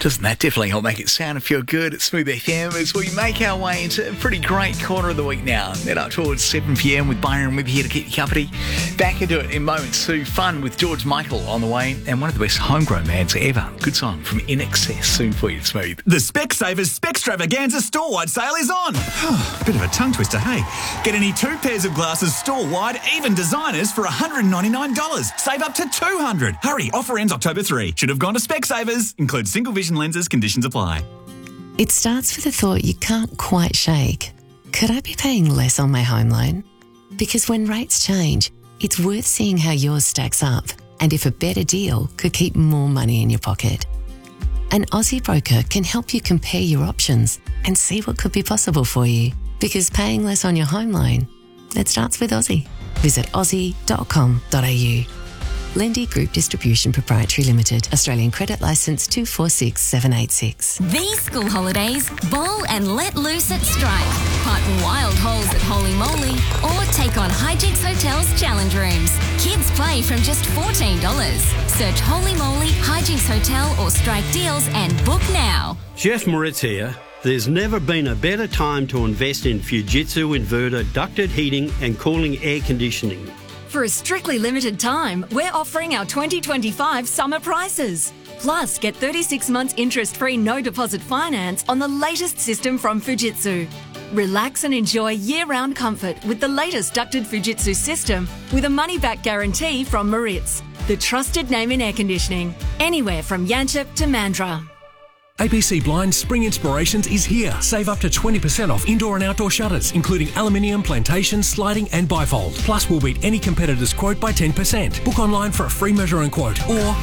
Doesn't that definitely help make it sound and feel good at Smooth FM as we make our way into a pretty great corner of the week now. Head up towards 7 p.m. with Byron with here to keep you company. Back into it in moments to fun with George Michael on the way and one of the best homegrown bands ever. Good song from In Excess soon for you, Smooth. The Specsavers Specstravaganza store-wide sale is on. Bit of a tongue twister, hey? Get any 2 pairs of glasses store-wide, even designers, for $199. Save up to $200. Hurry, offer ends October 3. Should have gone to Specsavers. Includes single vision lenses, conditions apply. It starts with a thought you can't quite shake. Could I be paying less on my home loan? Because when rates change, it's worth seeing how yours stacks up and if a better deal could keep more money in your pocket. An Aussie broker can help you compare your options and see what could be possible for you. Because paying less on your home loan, it starts with Aussie. Visit aussie.com.au. Lendy Group Distribution Proprietary Limited. Australian Credit Licence 246786. These school holidays, bowl and let loose at Strike. Park wild holes at Holy Moly or take on Hijinks Hotel's challenge rooms. Kids play from just $14. Search Holy Moly, Hijinks Hotel or Strike deals and book now. Jeff Moritz here. There's never been a better time to invest in Fujitsu inverter ducted heating and cooling air conditioning. For a strictly limited time, we're offering our 2025 summer prices. Plus, get 36 months interest-free no-deposit finance on the latest system from Fujitsu. Relax and enjoy year-round comfort with the latest ducted Fujitsu system with a money-back guarantee from Moritz, the trusted name in air conditioning, anywhere from Yanchep to Mandurah. ABC Blinds Spring Inspirations is here. Save up to 20% off indoor and outdoor shutters, including aluminium, plantation, sliding and bifold. Plus, we'll beat any competitor's quote by 10%. Book online for a free measure and quote or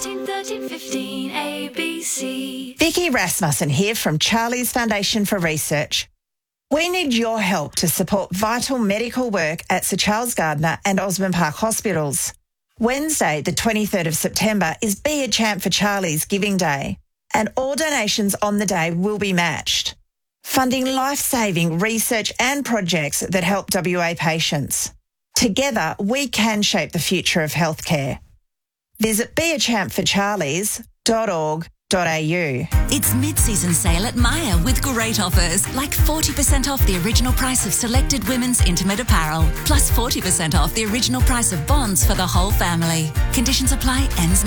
1315 ABC. Vicky Rasmussen here from Charlie's Foundation for Research. We need your help to support vital medical work at Sir Charles Gardner and Osborne Park Hospitals. Wednesday, the 23rd of September, is Be a Champ for Charlie's Giving Day, and all donations on the day will be matched, funding life-saving research and projects that help WA patients. Together, we can shape the future of healthcare. Visit beachampforcharlies.org.au. It's mid-season sale at Myer with great offers, like 40% off the original price of selected women's intimate apparel, plus 40% off the original price of bonds for the whole family. Conditions apply, ends